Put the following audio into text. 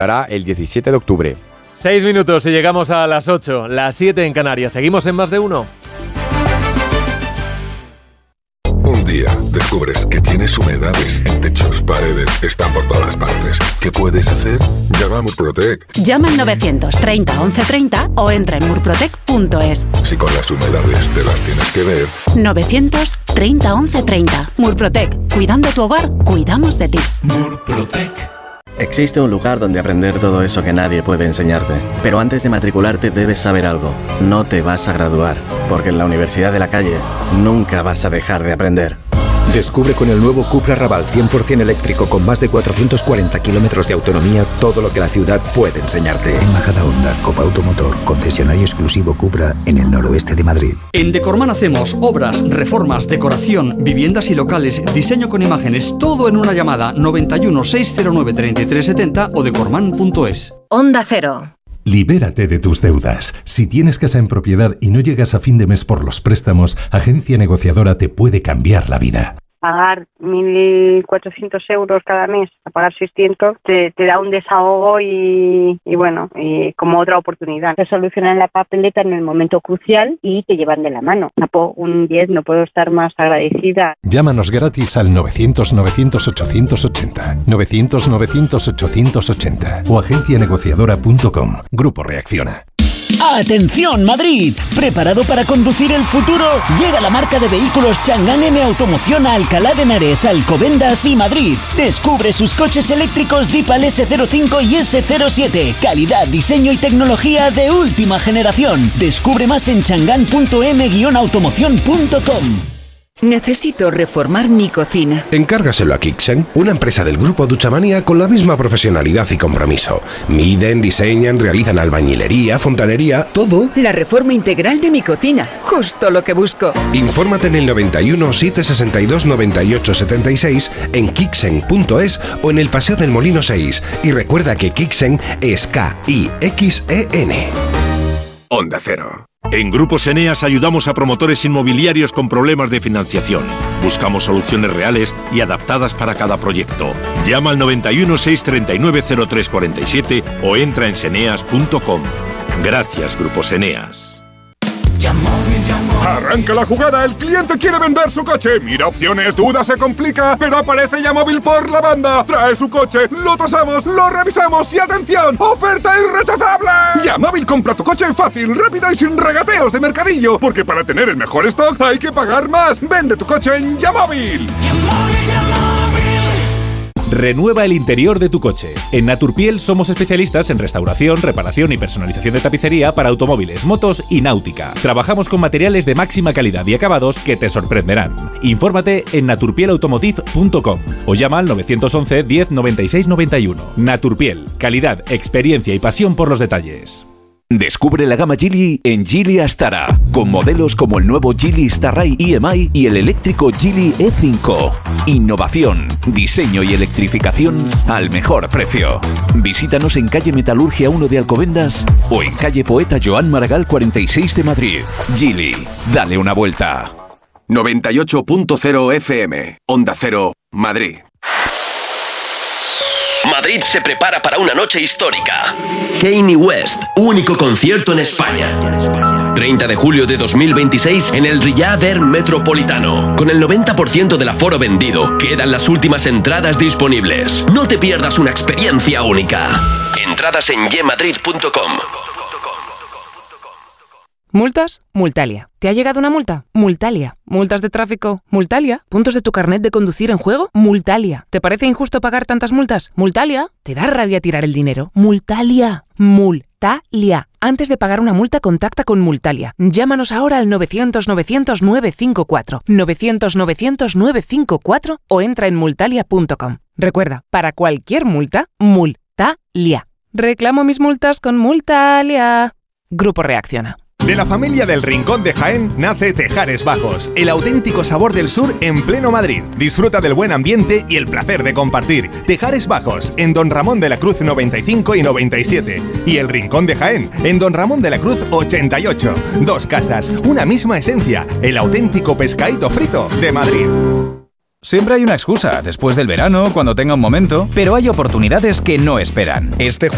Hará el 17 de octubre. 6 minutos y llegamos a las 8, las 7 en Canarias. Seguimos en Más de Uno. Un día descubres que tienes humedades en techos, paredes, están por todas partes. ¿Qué puedes hacer? Llama a Murprotec. Llama al 930 1130 o entra en murprotec.es. Si con las humedades te las tienes que ver. 930 1130. Murprotec. Cuidando tu hogar, cuidamos de ti. Murprotec. Existe un lugar donde aprender todo eso que nadie puede enseñarte. Pero antes de matricularte debes saber algo. No te vas a graduar, porque en la Universidad de la Calle nunca vas a dejar de aprender. Descubre con el nuevo Cupra Raval 100% eléctrico con más de 440 kilómetros de autonomía todo lo que la ciudad puede enseñarte. En Majadahonda, Copa Automotor, concesionario exclusivo Cupra en el noroeste de Madrid. En Decorman hacemos obras, reformas, decoración, viviendas y locales, diseño con imágenes, todo en una llamada 91 609 3370 o decorman.es. Onda Cero. Libérate de tus deudas. Si tienes casa en propiedad y no llegas a fin de mes por los préstamos, Agencia Negociadora te puede cambiar la vida. Pagar 1.400 euros cada mes, a pagar 600, te da un desahogo y como otra oportunidad. Te solucionan la papeleta en el momento crucial y te llevan de la mano. Un 10, no puedo estar más agradecida. Llámanos gratis al 900-900-880, 900-900-880 o agencianegociadora.com. Grupo Reacciona. ¡Atención Madrid! ¿Preparado para conducir el futuro? Llega la marca de vehículos Chang'an M Automoción a Alcalá de Henares, Alcobendas y Madrid. Descubre sus coches eléctricos Deepal S05 y S07. Calidad, diseño y tecnología de última generación. Descubre más en chang'an.m-automoción.com. Necesito reformar mi cocina. Encárgaselo a Kixen, una empresa del grupo Duchamanía con la misma profesionalidad y compromiso. Miden, diseñan, realizan albañilería, fontanería, todo. La reforma integral de mi cocina, justo lo que busco. Infórmate en el 91 762 98 76 en kixen.es o en el Paseo del Molino 6. Y recuerda que Kixen es K-I-X-E-N. Onda Cero. En Grupos Eneas ayudamos a promotores inmobiliarios con problemas de financiación. Buscamos soluciones reales y adaptadas para cada proyecto. Llama al 91 639 0347 o entra en seneas.com. Gracias, Grupos Eneas. Arranca la jugada, el cliente quiere vender su coche. Mira opciones, duda, se complica, pero aparece Yamóvil por la banda. Trae su coche, lo tasamos, lo revisamos y ¡atención! ¡Oferta irrechazable! Yamóvil compra tu coche fácil, rápido y sin regateos de mercadillo. Porque para tener el mejor stock hay que pagar más. Vende tu coche en Yamóvil. Renueva el interior de tu coche. En Naturpiel somos especialistas en restauración, reparación y personalización de tapicería para automóviles, motos y náutica. Trabajamos con materiales de máxima calidad y acabados que te sorprenderán. Infórmate en naturpielautomotive.com o llama al 911 10 96 91. Naturpiel, calidad, experiencia y pasión por los detalles. Descubre la gama Geely en Geely Astara, con modelos como el nuevo Geely Starray EMI y el eléctrico Geely E5. Innovación, diseño y electrificación al mejor precio. Visítanos en calle Metalurgia 1 de Alcobendas o en calle Poeta Joan Maragall 46 de Madrid. Geely, dale una vuelta. 98.0 FM, Onda Cero, Madrid. Madrid se prepara para una noche histórica. Kanye West, único concierto en España. 30 de julio de 2026 en el Riyadh Air Metropolitano. Con el 90% del aforo vendido, quedan las últimas entradas disponibles. No te pierdas una experiencia única. Entradas en yemadrid.com. ¿Multas? Multalia. ¿Te ha llegado una multa? Multalia. ¿Multas de tráfico? Multalia. ¿Puntos de tu carnet de conducir en juego? Multalia. ¿Te parece injusto pagar tantas multas? Multalia. ¿Te da rabia tirar el dinero? Multalia. Multalia. Antes de pagar una multa, contacta con Multalia. Llámanos ahora al 900-900-954, 900-900-954 o entra en multalia.com. Recuerda, para cualquier multa, Multalia. Reclamo mis multas con Multalia. Grupo Reacciona. De la familia del Rincón de Jaén nace Tejares Bajos, el auténtico sabor del sur en pleno Madrid. Disfruta del buen ambiente y el placer de compartir. Tejares Bajos, en Don Ramón de la Cruz 95 y 97. Y el Rincón de Jaén, en Don Ramón de la Cruz 88. Dos casas, una misma esencia, el auténtico pescadito frito de Madrid. Siempre hay una excusa, después del verano, cuando tenga un momento, pero hay oportunidades que no esperan. Este